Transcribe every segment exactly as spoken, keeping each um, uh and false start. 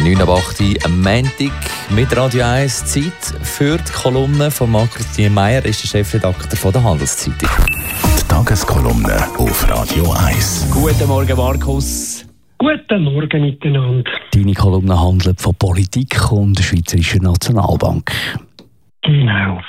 neun ab acht am Montag mit Radio eins. Zeit für die Kolumne von Markus Niemeyer, ist der Chefredakteur von der Handelszeitung. Die Tageskolumne auf Radio eins. Guten Morgen, Markus. Guten Morgen miteinander. Deine Kolumne handelt von Politik und der Schweizerischen Nationalbank. Genau.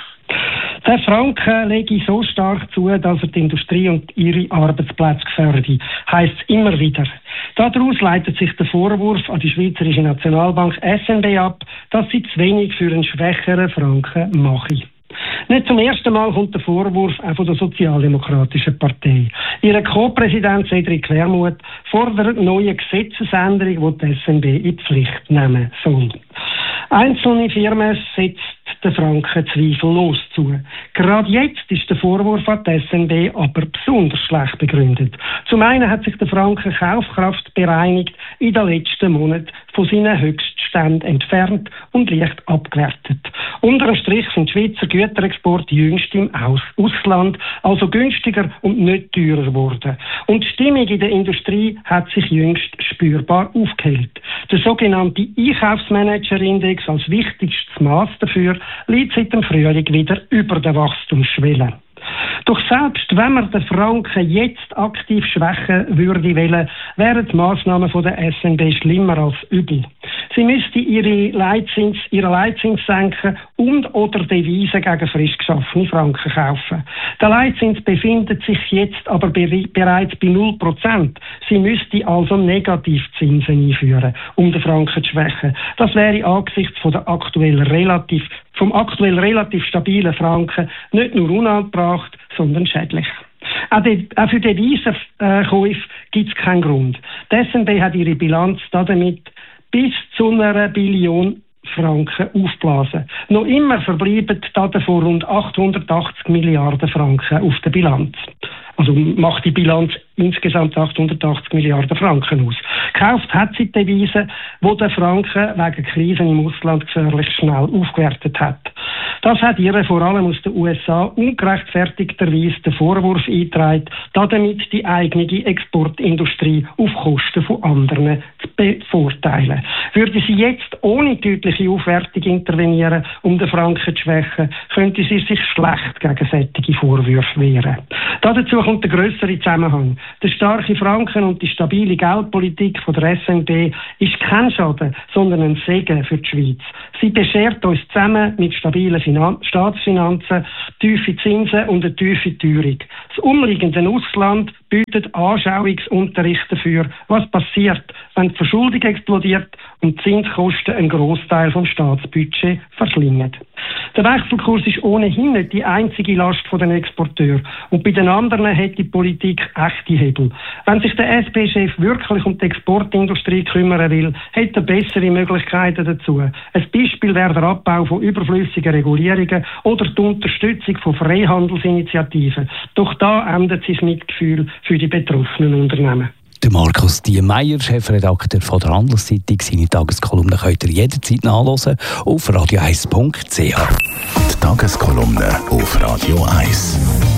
Der Franken lege so stark zu, dass er die Industrie und ihre Arbeitsplätze gefährdet, heisst es immer wieder. Daraus leitet sich der Vorwurf an die Schweizerische Nationalbank S N B ab, dass sie zu wenig für einen schwächeren Franken mache. Nicht zum ersten Mal kommt der Vorwurf auch von der Sozialdemokratischen Partei. Ihr Co-Präsident Cedric Wermuth fordert eine neue Gesetzesänderung, die die S N B in die Pflicht nehmen soll. Einzelne Firmen setzt den Franken zweifellos zu. Gerade jetzt ist der Vorwurf an die S N B aber besonders schlecht begründet. Zum einen hat sich der Franken Kaufkraft bereinigt in den letzten Monaten von seinen Höchstständen entfernt und leicht abgewertet. Unter dem Strich sind Schweizer Güterexporte jüngst im Aus- Ausland, also günstiger und nicht teurer geworden. Und die Stimmung in der Industrie hat sich jüngst spürbar aufgehellt. Der sogenannte Einkaufsmanager-Index als wichtigstes Maß dafür liegt seit dem Frühling wieder über der Wachstumsschwelle. Doch selbst wenn man den Franken jetzt aktiv schwächen würde wollen, wären die Massnahmen von der S N B schlimmer als übel. Sie müsste ihre Leitzins, ihren Leitzins senken und oder Devisen gegen frisch geschaffene Franken kaufen. Der Leitzins befindet sich jetzt aber be- bereits bei null Prozent. Sie müsste also Negativzinsen einführen, um den Franken zu schwächen. Das wäre angesichts von der aktuell relativ vom aktuell relativ stabilen Franken nicht nur unangebracht, sondern schädlich. Auch, de, auch für Devisenkäufe gibt es keinen Grund. Die S N B hat ihre Bilanz damit bis zu einer Billion Franken aufblasen. Noch immer verbleiben davon rund achthundertachtzig Milliarden Franken auf der Bilanz. Also macht die Bilanz insgesamt achthundertachtzig Milliarden Franken aus. Gekauft hat sie die Devise, wo der Franken wegen Krisen im Ausland gefährlich schnell aufgewertet hat. Das hat ihr vor allem aus den U S A ungerechtfertigterweise den Vorwurf eingetragen, damit die eigene Exportindustrie auf Kosten von anderen zu bevorteilen. Würde sie jetzt ohne deutliche Aufwertung intervenieren, um den Franken zu schwächen, könnte sie sich schlecht gegen solche Vorwürfe wehren. Dazu kommt der grössere Zusammenhang. Der starke Franken und die stabile Geldpolitik von der S N B ist kein Schaden, sondern ein Segen für die Schweiz. Sie beschert uns zusammen mit stabilen Finan- Staatsfinanzen, tiefe Zinsen und eine tiefe Teuerung. Das umliegende Ausland bietet Anschauungsunterricht dafür, was passiert, wenn die Verschuldung explodiert und die Zinskosten einen Grossteil vom Staatsbudget verschlingen. Der Wechselkurs ist ohnehin nicht die einzige Last der Exporteure. Und bei den anderen hat die Politik echte Hebel. Wenn sich der S P-Chef wirklich um die Exportindustrie kümmern will, hat er bessere Möglichkeiten dazu. Ein Beispiel wäre der Abbau von überflüssigen Regulierungen oder die Unterstützung von Freihandelsinitiativen. Doch da endet sein Mitgefühl für die betroffenen Unternehmen. Der Markus Niemeyer, Chefredakteur von der Handelszeitung. Seine Tageskolumne könnt ihr jederzeit nachhören auf radio eins punkt c h. Die Tageskolumne auf Radio eins.